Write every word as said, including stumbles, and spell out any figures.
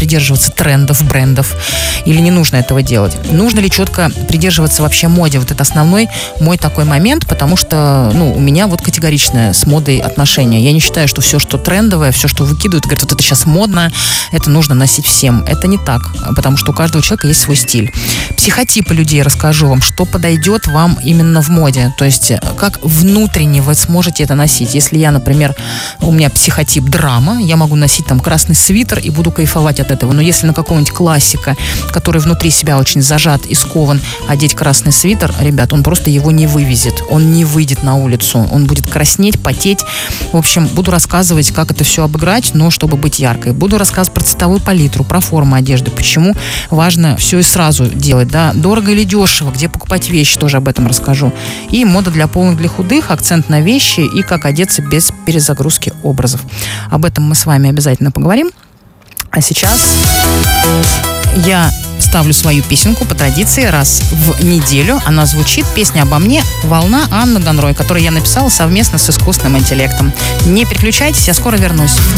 придерживаться трендов, брендов, или не нужно этого делать? Нужно ли четко придерживаться вообще моде? Вот это основной мой такой момент, потому что, ну, у меня вот категоричное с модой отношение. Я не считаю, что все, что трендовое, все, что выкидывают, говорят, вот это сейчас модно, это нужно носить всем. Это не так, потому что у каждого человека есть свой стиль. Психотипы людей расскажу вам, что подойдет вам именно в моде. То есть, как внутренне вы сможете это носить. Если я, например, у меня психотип драма, я могу носить там красный свитер и буду кайфовать от этого. Но если на какого-нибудь классика, который внутри себя очень зажат и скован, одеть красный свитер, ребят, он просто его не вывезет. Он не выйдет на улицу. Он будет краснеть, потеть. В общем, буду рассказывать, как это все обыграть, но чтобы быть яркой. Буду рассказывать про цветовую палитру, про форму одежды, почему важно все и сразу делать, да, дорого или дешево, где покупать вещи, тоже об этом расскажу. И мода для полных, для худых, акцент на вещи и как одеться без перезагрузки образов. Об этом мы с вами обязательно поговорим. А сейчас я ставлю свою песенку по традиции раз в неделю. Она звучит, песня обо мне, «Волна» Анны Ганрой, которую я написала совместно с искусственным интеллектом. Не переключайтесь, я скоро вернусь.